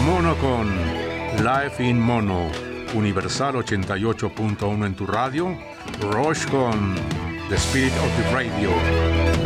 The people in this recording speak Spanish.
Mono con Life in Mono, Universal 88.1 en tu radio, Rush con The Spirit of the Radio.